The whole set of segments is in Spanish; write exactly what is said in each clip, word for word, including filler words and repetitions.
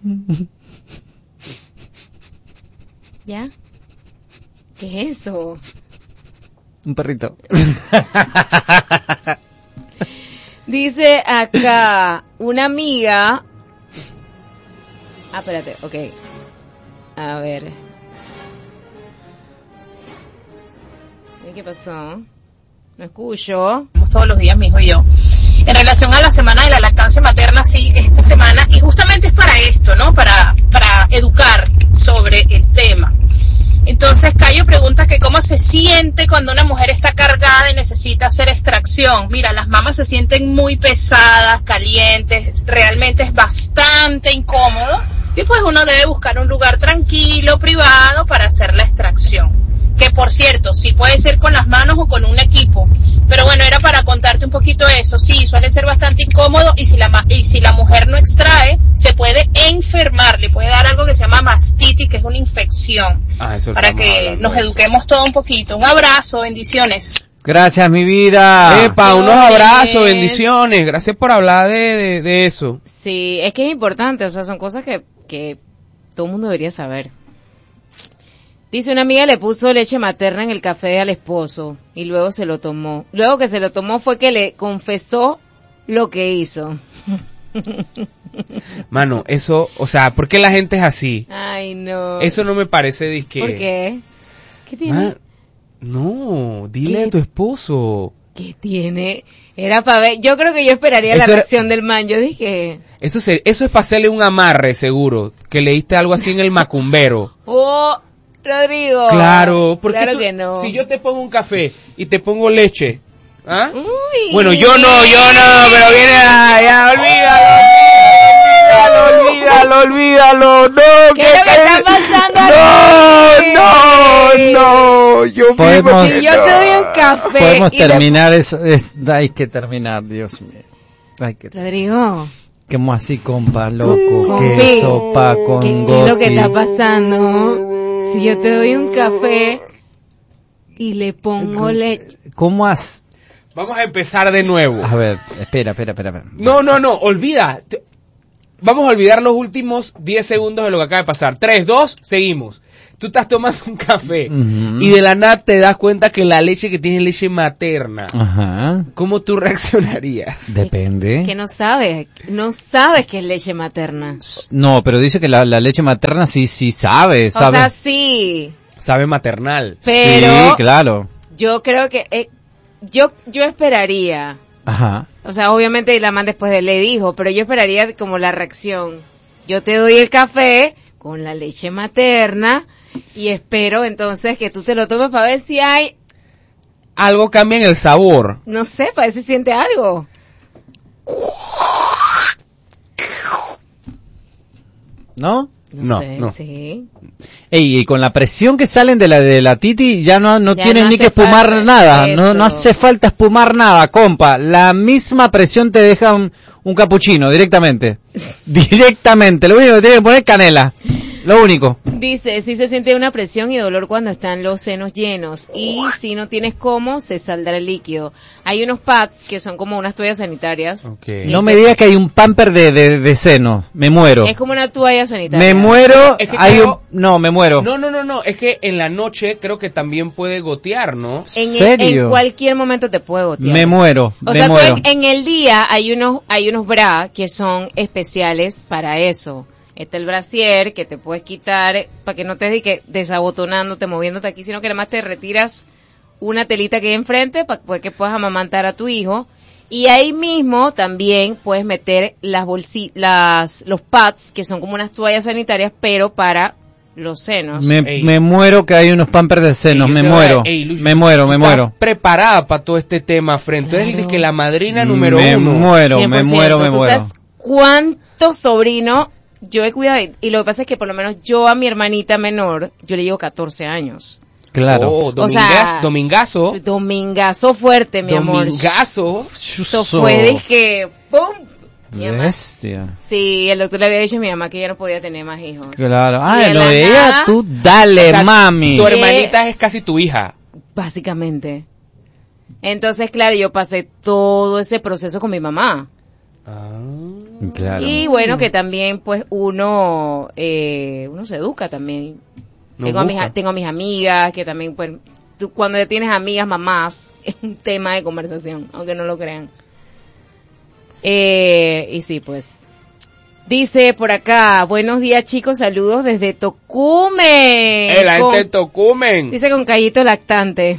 ¿Ya? ¿Qué es eso? Un perrito. Dice acá, una amiga... Ah, espérate, ok. A ver. ¿Qué pasó? No escucho. Todos los días, mi hijo y yo. En relación a la semana de la lactancia materna, sí, esta semana, y justamente es para esto, ¿no? Para, para educar sobre el tema. Entonces, Cayo pregunta que cómo se siente cuando una mujer está cargada y necesita hacer extracción. Mira, las mamas se sienten muy pesadas, calientes, realmente es bastante incómodo. Y pues uno debe buscar un lugar tranquilo, privado, para hacer la extracción. Que por cierto, sí puede ser con las manos o con un equipo. Pero bueno, era para contarte un poquito eso. Sí, suele ser bastante incómodo y si la y si la mujer no extrae, se puede enfermar. Le puede dar algo que se llama mastitis, que es una infección. Ah, eso para que nos eduquemos todo un poquito. Un abrazo, bendiciones. Gracias, mi vida. Epa, unos abrazos, bendiciones. Gracias por hablar de, de, de eso. Sí, es que es importante, o sea, son cosas que, que todo el mundo debería saber. Dice, una amiga le puso leche materna en el café al esposo y luego se lo tomó. Luego que se lo tomó fue que le confesó lo que hizo. Mano, eso, o sea, ¿por qué la gente es así? Ay, no. Eso no me parece disque. ¿Por qué? ¿Qué tiene? Man, no, dile ¿Qué? a tu esposo. ¿Qué tiene? Era para ver, yo creo que yo esperaría Eso la era- reacción del man, yo dije... Eso, se, eso es para hacerle un amarre, seguro. Que leíste algo así en el macumbero. ¡Oh, Rodrigo! Claro, porque Claro tú- que no. si yo te pongo un café y te pongo leche, ¿ah? Uy. Bueno, yo no, yo no, pero viene, ah, ya, olvídalo, olvídalo, olvídalo, olvídalo, no, ¿Qué es lo que está pasando aquí? no, no, no, yo Podemos- mismo Si yo te doy un café Podemos y le- terminar eso. Es, hay que terminar, Dios mío. Hay que Rodrigo, ¿cómo así, compa, loco? Compi, ¿Qué sopa con ¿qué, qué es lo que goti? está pasando? Si yo te doy un café y le pongo leche... ¿Cómo has...? Vamos a empezar de nuevo. A ver, espera, espera, espera. espera. No, no, no, olvida. Te- Vamos a olvidar los últimos diez segundos de lo que acaba de pasar. tres, dos, seguimos. Tú estás tomando un café Ujú. y de la nada te das cuenta que la leche que tienes es leche materna. Ajá, ¿Cómo tú reaccionarías? depende. Que no sabes, no sabes que es leche materna. No, pero dice que la, la leche materna sí, sí sabe, O sabe. sea, sí, Sabe maternal. pero Sí, claro. yo creo que... eh, yo yo esperaría... Ajá. O sea, obviamente la man después de le dijo, pero yo esperaría como la reacción. Yo te doy el café con la leche materna y espero entonces que tú te lo tomes para ver si hay, Algo cambia en el sabor. no sé, para ver si siente algo. ¿No? No, sé, no. sí. Ey, y con la presión que salen de la de la titi, ya no, no Ya tienen no ni hace que espumar falta nada. No, eso. no hace falta espumar nada, compa. La misma presión te deja un, un capuchino directamente. Directamente. Lo único que tiene que poner es canela. Lo único. Dice, si se siente una presión y dolor cuando están los senos llenos y si no tienes cómo, se saldrá el líquido. Hay unos pads que son como unas toallas sanitarias. Okay. No me digas que hay un pamper de, de, de seno. Me muero. Es como una toalla sanitaria. Me muero. Es que Hay creo- un... No, me muero. No, no, no, no. Es que en la noche creo que también puede gotear, ¿no? En, ¿Serio? en cualquier momento te puede gotear. Me muero. O me sea, tú muero. en, en el día hay unos hay unos bra que son especiales para eso. Está el brasier que te puedes quitar para que no te dediques desabotonándote, moviéndote aquí, sino que además te retiras una telita que hay enfrente para que puedas amamantar a tu hijo. Y ahí mismo también puedes meter las bolsi las los pads que son como unas toallas sanitarias, pero para los senos. Me, Ey. me muero que hay unos pampers de senos. Ey, yo Me te voy a- muero. Ey, Lucho, me muero, tú me estás muero. preparada para todo este tema, Fren. Tú eres Claro. de que la madrina número me uno. muero, cien por me ciento. muero, me ¿Tú muero. sabes cuántos sobrinos yo he cuidado? Y- Y lo que pasa es que por lo menos yo a mi hermanita menor, yo le llevo catorce años. Claro. Oh, O domingas- sea, domingazo. Domingazo fuerte, mi amor. Domingazo. Eso fue que ¡pum! Mi mamá- Bestia. Sí, el doctor le había dicho a mi mamá que ella no podía tener más hijos. Claro. Y Ah, de lo la de nada- ella, tú dale, O sea, mami. Tu hermanita es casi tu hija. Básicamente. Entonces, claro, yo pasé todo ese proceso con mi mamá. Ah. Claro. Y bueno, que también pues uno eh, uno se educa también. No Tengo a, mis, busca. tengo a mis amigas que también pues tú, cuando ya tienes amigas mamás es un tema de conversación, aunque no lo crean. Eh, y sí, pues dice por acá, buenos días chicos, saludos desde Tocumen. Eh, la Con- gente de Tocumen. dice con callito lactante.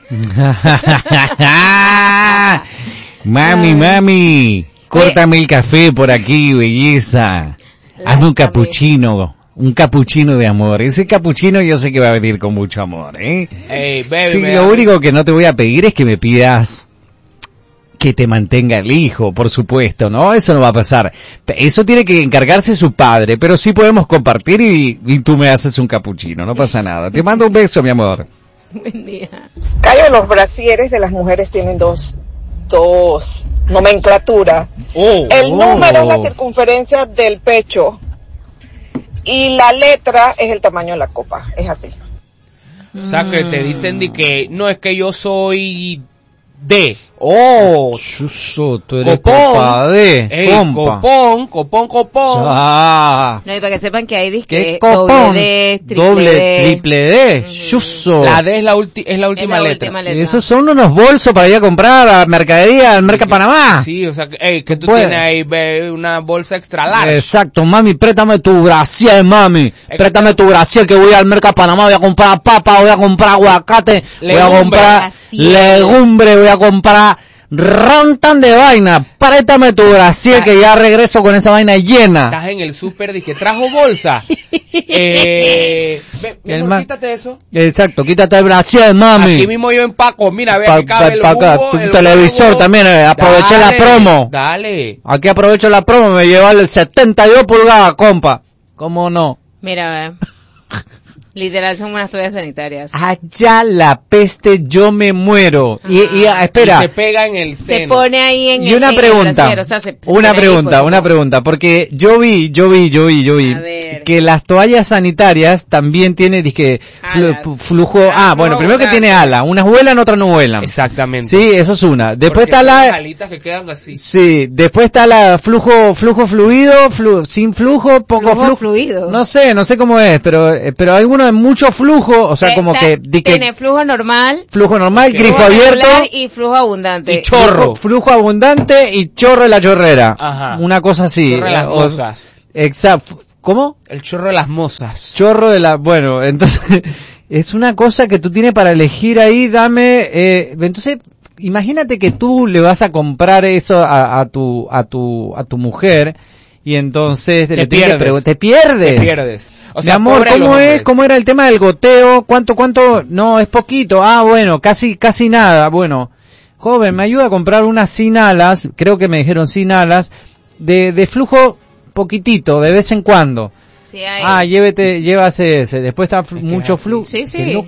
Mami, mami, córtame el café por aquí, belleza. Hazme un Láscame. capuchino, un capuchino de amor. Ese capuchino yo sé que va a venir con mucho amor, ¿eh? Ey, baby, Sí, me lo da- único que no te voy a pedir es que me pidas que te mantenga el hijo, por supuesto, ¿no? Eso no va a pasar. Eso tiene que encargarse su padre, pero sí podemos compartir y, y tú me haces un capuchino, no pasa nada. Te mando un beso, mi amor. Buen día. Cayo, los brasieres de las mujeres tienen dos, dos nomenclaturas. Oh, El Oh. número es la circunferencia del pecho y la letra es el tamaño de la copa. Es así. o sea que te dicen de que no es que yo soy D. Oh, Chuso, tú eres copón. copa de Ey, compa. copón, copón, copón. Ah, No, y para que sepan que hay qué disque copón. doble D, triple Doble, D. triple D. Ujú. Chuso. La D es la, ulti- es la Es última la letra. última letra. Esos son unos bolsos para ir a comprar a la mercadería al Merca Panamá. Sí, o sea, que, ey, que tú Puede. tienes ahí ve, una bolsa extra larga. Exacto, mami, préstame tu brasier, mami. que Préstame tu brasier que voy al Merca Panamá, voy a comprar papa, voy a comprar aguacate, voy a Legumbre. comprar Brasier. legumbre, voy a comprar rantan de vaina. Préstame tu brasier que ya regreso con esa vaina llena. Estás en el súper, dije, trajo bolsa. eh, ve, mi El amor, ma- quítate eso. Exacto, quítate el brasier, mami. Aquí mismo yo empaco, mira, ve, Pa- aquí cabe pa- el pa- acá, jugo, tu el televisor huevo. también, eh, aproveché la Dale, promo. Dale. Aquí aprovecho la promo, me lleva el setenta y dos pulgadas, compa. ¿Cómo no? Mira, ve. Literal son unas toallas sanitarias. Allá la peste, yo me muero. Y, y, ah, espera. Y se pega en el Se seno. pone ahí en Y el una en el pregunta, trasero, o sea, se- se una pone ahí, pregunta, pues, una como- pregunta, porque yo vi, yo vi, yo vi, yo vi, A ver. que las toallas sanitarias también tienen, dizque, flu- Alas. flujo, Ah, ah, bueno, flujo primero que abundante. tiene ala, unas vuelan, otras no vuelan. Exactamente. Sí, eso es una. Después Porque está son las la, alitas que quedan así. sí, después está la flujo, flujo fluido, flu- sin flujo, poco Flujo flujo. fluido. No sé, no sé cómo es, pero, eh, pero alguno de mucho flujo, o sea, Eh, como ta- que, di que tiene flujo normal, flujo normal, Ok. grifo flujo abierto. regular y flujo abundante. Y chorro. Flujo, flujo abundante y chorro de la chorrera. Ajá. Una cosa así. Chorro de las Eh, o- mozas. Exacto. ¿Cómo? El chorro de las mozas. Chorro de la... Bueno, entonces es una cosa que tú tienes para elegir ahí, dame... Eh, entonces, imagínate que tú le vas a comprar eso a, a tu a tu a tu mujer y entonces Te le tienes que pierdes. pregu- te pierdes. Te pierdes. O Mi sea, amor, pobre los ¿cómo es? hombres. ¿Cómo era el tema del goteo? ¿Cuánto, cuánto? No, es poquito. Ah, bueno, casi, casi nada. Bueno, joven, me ayuda a comprar unas sin alas, creo que me dijeron sin alas, de, de flujo poquitito, de vez en cuando. Sí, hay. Ah, llévete, llévase ese. Después está flu- Es que mucho es así. flujo. Sí, sí. Que no